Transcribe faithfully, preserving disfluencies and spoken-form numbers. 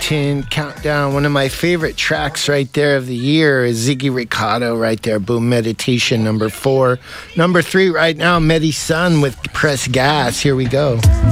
ten countdown. One of my favorite tracks right there of the year is Ziggy Ricardo right there. Boom, Meditation, number four. Number three right now, Medi Sun with Press Gas. Here we go.